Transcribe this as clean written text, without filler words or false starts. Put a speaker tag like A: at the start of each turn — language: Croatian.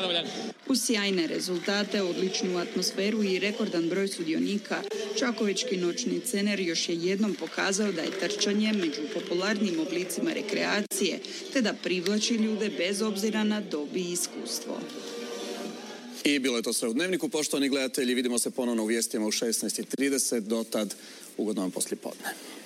A: Uz sjajne rezultate, odličnu atmosferu i rekordan broj sudionika, čakovečki noćni scener još je jednom pokazao da je trčanje među popularnim oblicima rekreacije, te da privlači ljude bez obzira na dob i iskustvo.
B: I bilo je to sve u Dnevniku, poštovani gledatelji. Vidimo se ponovno u vijestima u 16:30. Do tad ugodno vam poslijepodne.